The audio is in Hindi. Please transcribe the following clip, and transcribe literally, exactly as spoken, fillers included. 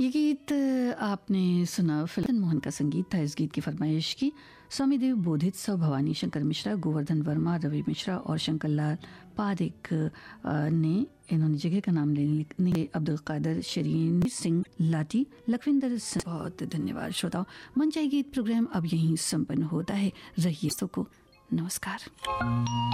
ये गीत आपने सुना, फिल्म मोहन का संगीत था। इस गीत की फरमाइश की स्वामी देव बोधित्सव, भवानी शंकर मिश्रा, गोवर्धन वर्मा, रवि मिश्रा और शंकर लाल पारिक ने। इन्होंने जगह का नाम लेने अब्दुल कादर, शरीन सिंह लाटी, लखविंदर सिंह। बहुत धन्यवाद श्रोताओं। मंचाई गीत प्रोग्राम अब यहीं संपन्न होता है। रहिए सुखो, नमस्कार।